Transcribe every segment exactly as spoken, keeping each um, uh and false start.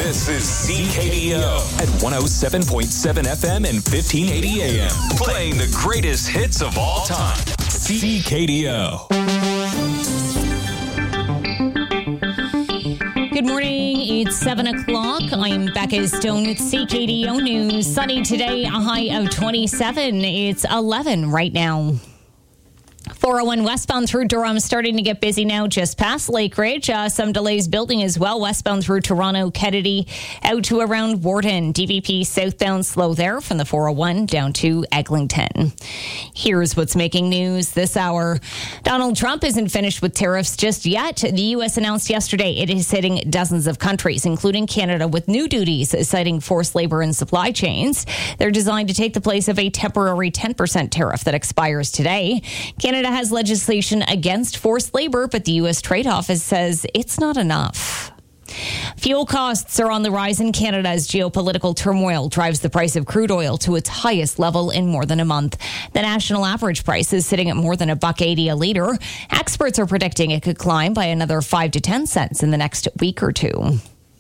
This is C K D O at one oh seven point seven F M and fifteen eighty A M. Playing the greatest hits of all time. C K D O. Good morning. It's seven o'clock. I'm Becca Stone with C K D O News. Sunny today, a high of twenty-seven. It's eleven right now. four oh one westbound through Durham starting to get busy now just past Lake Ridge. Uh, some delays building as well westbound through Toronto, Kennedy, out to around Wharton. D V P southbound slow there from the four oh one down to Eglinton. Here's what's making news this hour. Donald Trump isn't finished with tariffs just yet. The U S announced yesterday it is hitting dozens of countries, including Canada, with new duties citing forced labor and supply chains. They're designed to take the place of a temporary ten percent tariff that expires today. Canada has legislation against forced labor, but the U S Trade Office says it's not enough. Fuel costs are on the rise in Canada as geopolitical turmoil drives the price of crude oil to its highest level in more than a month. The national average price is sitting at more than a buck eighty a litre. Experts are predicting it could climb by another five to ten cents in the next week or two.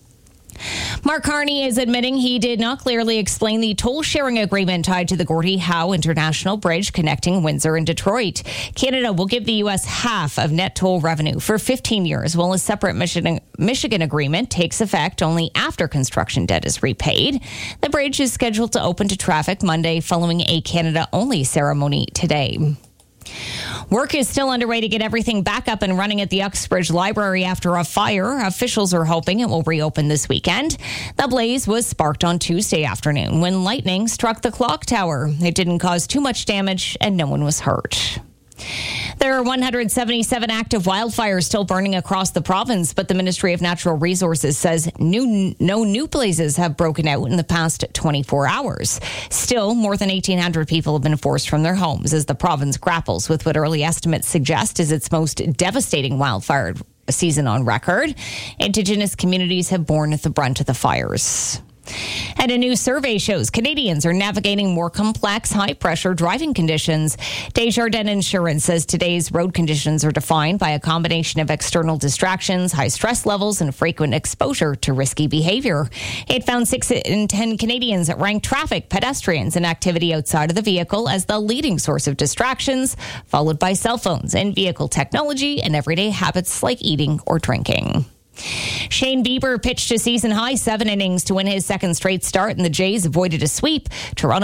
Mark Carney is admitting he did not clearly explain the toll-sharing agreement tied to the Gordie Howe International Bridge connecting Windsor and Detroit. Canada will give the U S half of net toll revenue for fifteen years, while a separate Michigan, Michigan agreement takes effect only after construction debt is repaid. The bridge is scheduled to open to traffic Monday following a Canada-only ceremony today. Work is still underway to get everything back up and running at the Uxbridge Library after a fire. Officials are hoping it will reopen this weekend. The blaze was sparked on Tuesday afternoon when lightning struck the clock tower. It didn't cause too much damage and no one was hurt. There are one hundred seventy-seven active wildfires still burning across the province, but the Ministry of Natural Resources says new, no new blazes have broken out in the past twenty-four hours. Still, more than eighteen hundred people have been forced from their homes as the province grapples with what early estimates suggest is its most devastating wildfire season on record. Indigenous communities have borne the brunt of the fires. And a new survey shows Canadians are navigating more complex, high-pressure driving conditions. Desjardins Insurance says today's road conditions are defined by a combination of external distractions, high stress levels, and frequent exposure to risky behavior. It found six in ten Canadians rank traffic, pedestrians, and activity outside of the vehicle as the leading source of distractions, followed by cell phones and vehicle technology and everyday habits like eating or drinking. Shane Bieber pitched a season-high seven innings to win his second straight start, and the Jays avoided a sweep. Toronto